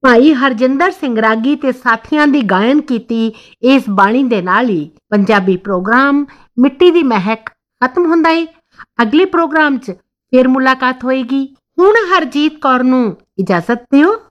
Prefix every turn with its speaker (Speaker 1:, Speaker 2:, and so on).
Speaker 1: ਭਾਈ ਹਰਜਿੰਦਰ ਸਿੰਘ ਰਾਗੀ ਤੇ ਸਾਥੀਆਂ ਦੀ ਗਾਇਨ ਕੀਤੀ ਇਸ ਬਾਣੀ ਦੇ ਨਾਲ ਹੀ ਪੰਜਾਬੀ ਪ੍ਰੋਗਰਾਮ ਮਿੱਟੀ ਦੀ ਮਹਿਕ ਖਤਮ ਹੁੰਦਾ ਏ। ਅਗਲੇ ਪ੍ਰੋਗਰਾਮ 'ਚ ਫਿਰ ਮੁਲਾਕਾਤ ਹੋਏਗੀ। ਹੁਣ ਹਰਜੀਤ ਕੌਰ ਨੂੰ ਇਜਾਜ਼ਤ ਦਿਓ।